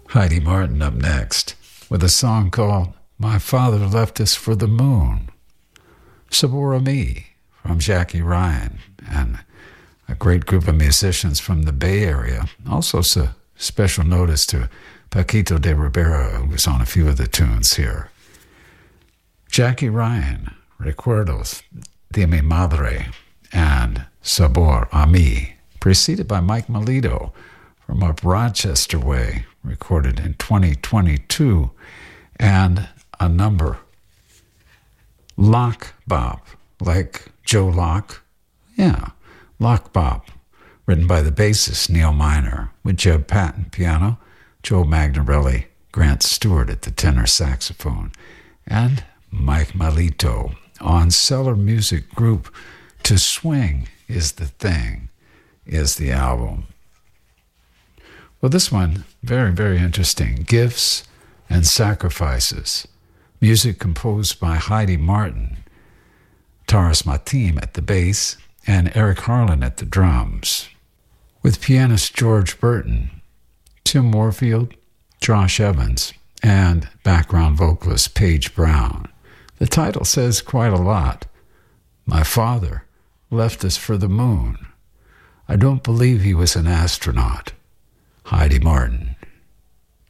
Heidi Martin up next with a song called My Father Left Us for the Moon. Sabor a Mi from Jackie Ryan and a great group of musicians from the Bay Area. Also special notice to Paquito de Rivera, who was on a few of the tunes here. Jackie Ryan, Recuerdos de mi Madre, and Sabor a Mi, preceded by Mike Melito from up Rochester way, recorded in 2022, and a number, Lock Bop, like Joe Locke. Yeah, Lock Bop, written by the bassist Neil Miner, with Jeb Patton piano, Joe Magnarelli, Grant Stewart at the tenor saxophone, and Mike Melito on Cellar Music Group. To Swing is the Thing is the album. Well, this one, very, very interesting. Gifts and Sacrifices. Music composed by Heidi Martin, Taras Matim at the bass, and Eric Harlan at the drums, with pianist George Burton, Tim Warfield, Josh Evans, and background vocalist Paige Brown. The title says quite a lot. My father left us for the moon. I don't believe he was an astronaut. Heidi Martin.